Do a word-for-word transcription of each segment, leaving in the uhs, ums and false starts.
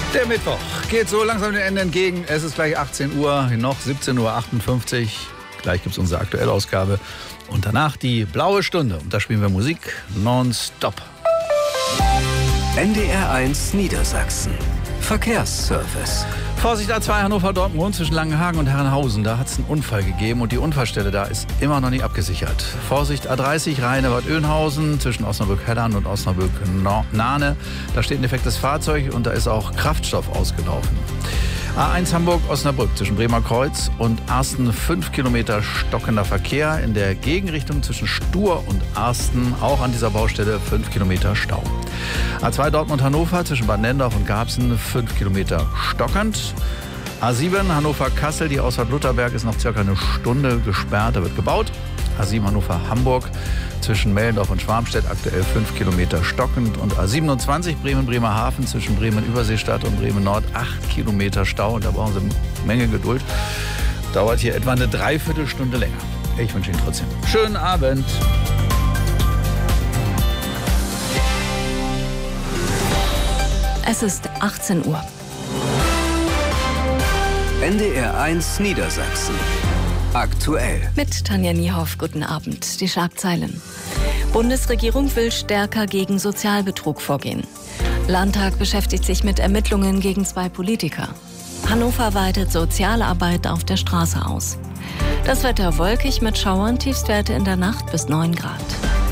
Der Mittwoch geht so langsam dem Ende entgegen. Es ist gleich achtzehn Uhr, noch siebzehn Uhr achtundfünfzig. Gleich gibt es unsere Aktuellausgabe. Und danach die blaue Stunde. Und da spielen wir Musik nonstop. N D R eins Niedersachsen. Verkehrsservice. Vorsicht A zwei Hannover-Dortmund zwischen Langenhagen und Herrenhausen. Da hat es einen Unfall gegeben und die Unfallstelle da ist immer noch nicht abgesichert. Vorsicht A dreißig Rheine-Bad Oeynhausen zwischen Osnabrück-Helland und Osnabrück-Nahne. Da steht ein defektes Fahrzeug und da ist auch Kraftstoff ausgelaufen. A eins Hamburg-Osnabrück zwischen Bremer Kreuz und Arsten fünf Kilometer stockender Verkehr. In der Gegenrichtung zwischen Stur und Arsten auch an dieser Baustelle fünf Kilometer Stau. A zwei Dortmund-Hannover zwischen Bad Nendorf und Garbsen fünf Kilometer stockend. A sieben Hannover-Kassel, die Ausfahrt Lutherberg ist noch circa eine Stunde gesperrt, da wird gebaut. A sieben Hannover-Hamburg zwischen Mellendorf und Schwarmstedt aktuell fünf Kilometer stockend. Und A siebenundzwanzig Bremen-Bremerhaven zwischen Bremen-Überseestadt und Bremen-Nord acht Kilometer Stau. Und da brauchen Sie eine Menge Geduld. Dauert hier etwa eine Dreiviertelstunde länger. Ich wünsche Ihnen trotzdem einen schönen Abend. Es ist achtzehn Uhr. N D R eins Niedersachsen. Aktuell. Mit Tanja Niehoff, guten Abend. Die Schlagzeilen. Bundesregierung will stärker gegen Sozialbetrug vorgehen. Landtag beschäftigt sich mit Ermittlungen gegen zwei Politiker. Hannover weitet Sozialarbeit auf der Straße aus. Das Wetter wolkig mit Schauern, Tiefstwerte in der Nacht bis neun Grad.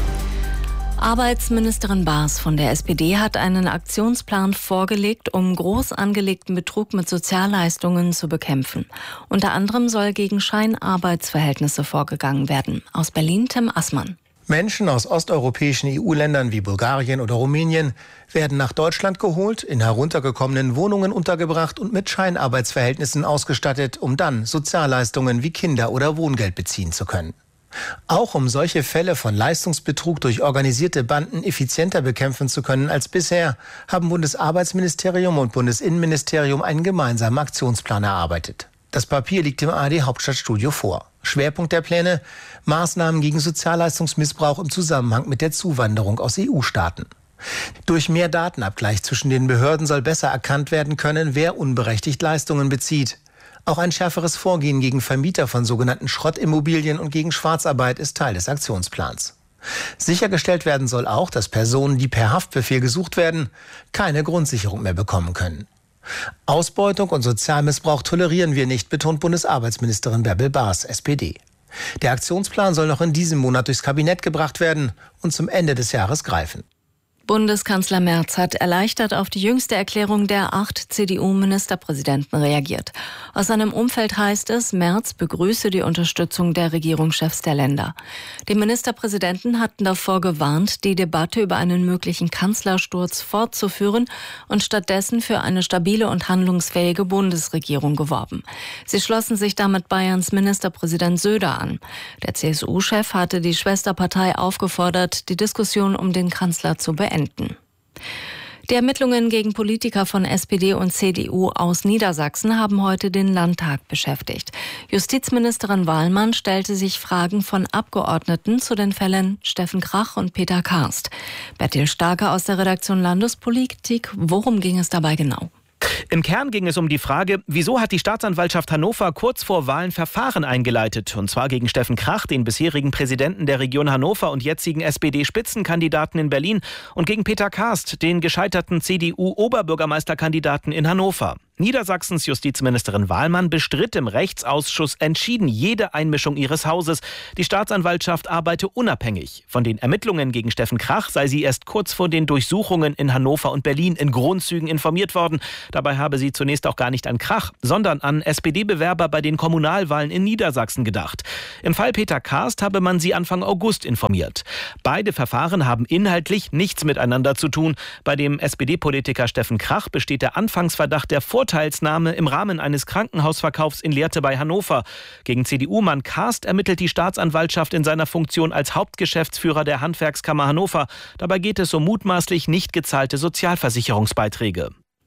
Arbeitsministerin Baas von der S P D hat einen Aktionsplan vorgelegt, um groß angelegten Betrug mit Sozialleistungen zu bekämpfen. Unter anderem soll gegen Scheinarbeitsverhältnisse vorgegangen werden. Aus Berlin Tim Assmann. Menschen aus osteuropäischen E U-Ländern wie Bulgarien oder Rumänien werden nach Deutschland geholt, in heruntergekommenen Wohnungen untergebracht und mit Scheinarbeitsverhältnissen ausgestattet, um dann Sozialleistungen wie Kinder- oder Wohngeld beziehen zu können. Auch um solche Fälle von Leistungsbetrug durch organisierte Banden effizienter bekämpfen zu können als bisher, haben Bundesarbeitsministerium und Bundesinnenministerium einen gemeinsamen Aktionsplan erarbeitet. Das Papier liegt im A R D-Hauptstadtstudio vor. Schwerpunkt der Pläne: Maßnahmen gegen Sozialleistungsmissbrauch im Zusammenhang mit der Zuwanderung aus E U-Staaten. Durch mehr Datenabgleich zwischen den Behörden soll besser erkannt werden können, wer unberechtigt Leistungen bezieht. Auch ein schärferes Vorgehen gegen Vermieter von sogenannten Schrottimmobilien und gegen Schwarzarbeit ist Teil des Aktionsplans. Sichergestellt werden soll auch, dass Personen, die per Haftbefehl gesucht werden, keine Grundsicherung mehr bekommen können. Ausbeutung und Sozialmissbrauch tolerieren wir nicht, betont Bundesarbeitsministerin Bärbel Baas, S P D. Der Aktionsplan soll noch in diesem Monat durchs Kabinett gebracht werden und zum Ende des Jahres greifen. Bundeskanzler Merz hat erleichtert auf die jüngste Erklärung der acht C D U-Ministerpräsidenten reagiert. Aus seinem Umfeld heißt es, Merz begrüße die Unterstützung der Regierungschefs der Länder. Die Ministerpräsidenten hatten davor gewarnt, die Debatte über einen möglichen Kanzlersturz fortzuführen und stattdessen für eine stabile und handlungsfähige Bundesregierung geworben. Sie schlossen sich damit Bayerns Ministerpräsident Söder an. Der C S U-Chef hatte die Schwesterpartei aufgefordert, die Diskussion um den Kanzler zu beenden. Die Ermittlungen gegen Politiker von S P D und C D U aus Niedersachsen haben heute den Landtag beschäftigt. Justizministerin Wahlmann stellte sich Fragen von Abgeordneten zu den Fällen Steffen Krach und Peter Karst. Bertil Starke aus der Redaktion Landespolitik. Worum ging es dabei genau? Im Kern ging es um die Frage, wieso hat die Staatsanwaltschaft Hannover kurz vor Wahlen Verfahren eingeleitet? Und zwar gegen Steffen Krach, den bisherigen Präsidenten der Region Hannover und jetzigen S P D-Spitzenkandidaten in Berlin, und gegen Peter Karst, den gescheiterten C D U-Oberbürgermeisterkandidaten in Hannover. Niedersachsens Justizministerin Wahlmann bestritt im Rechtsausschuss entschieden jede Einmischung ihres Hauses. Die Staatsanwaltschaft arbeite unabhängig. Von den Ermittlungen gegen Steffen Krach sei sie erst kurz vor den Durchsuchungen in Hannover und Berlin in Grundzügen informiert worden. Dabei habe sie zunächst auch gar nicht an Krach, sondern an S P D-Bewerber bei den Kommunalwahlen in Niedersachsen gedacht. Im Fall Peter Karst habe man sie Anfang August informiert. Beide Verfahren haben inhaltlich nichts miteinander zu tun. Bei dem S P D-Politiker Steffen Krach besteht der Anfangsverdacht der Vorteilsnahme im Rahmen eines Krankenhausverkaufs in Lehrte bei Hannover. Gegen C D U-Mann Karst ermittelt die Staatsanwaltschaft in seiner Funktion als Hauptgeschäftsführer der Handwerkskammer Hannover. Dabei geht es um mutmaßlich nicht gezahlte Sozialversicherungsbeiträge.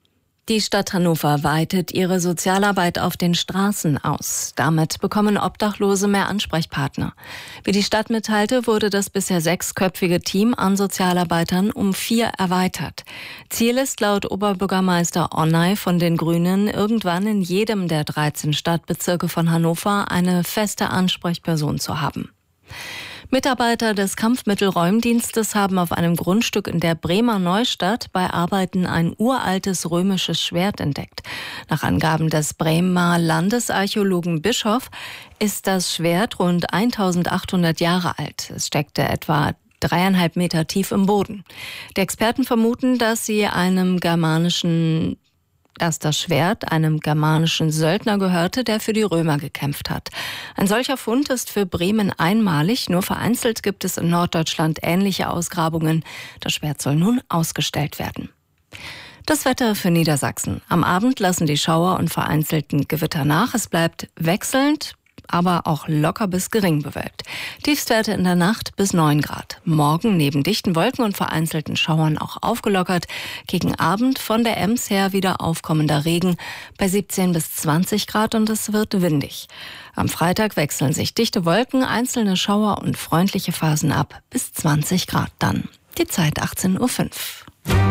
Die Stadt Hannover weitet ihre Sozialarbeit auf den Straßen aus. Damit bekommen Obdachlose mehr Ansprechpartner. Wie die Stadt mitteilte, wurde das bisher sechsköpfige Team an Sozialarbeitern um vier erweitert. Ziel ist laut Oberbürgermeister Onnay von den Grünen, irgendwann in jedem der dreizehn Stadtbezirke von Hannover eine feste Ansprechperson zu haben. Mitarbeiter des Kampfmittelräumdienstes haben auf einem Grundstück in der Bremer Neustadt bei Arbeiten ein uraltes römisches Schwert entdeckt. Nach Angaben des Bremer Landesarchäologen Bischof ist das Schwert rund eintausendachthundert Jahre alt. Es steckte etwa dreieinhalb Meter tief im Boden. Die Experten vermuten, dass sie einem germanischen dass das Schwert einem germanischen Söldner gehörte, der für die Römer gekämpft hat. Ein solcher Fund ist für Bremen einmalig. Nur vereinzelt gibt es in Norddeutschland ähnliche Ausgrabungen. Das Schwert soll nun ausgestellt werden. Das Wetter für Niedersachsen. Am Abend lassen die Schauer und vereinzelten Gewitter nach. Es bleibt wechselnd, aber auch locker bis gering bewölkt. Tiefstwerte in der Nacht bis neun Grad. Morgen neben dichten Wolken und vereinzelten Schauern auch aufgelockert. Gegen Abend von der Ems her wieder aufkommender Regen bei siebzehn bis zwanzig Grad und es wird windig. Am Freitag wechseln sich dichte Wolken, einzelne Schauer und freundliche Phasen ab bis zwanzig Grad dann. Die Zeit achtzehn Uhr fünf.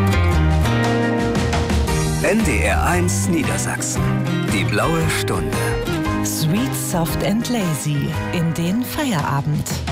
N D R eins Niedersachsen. Die blaue Stunde. Sweet, soft and lazy in den Feierabend.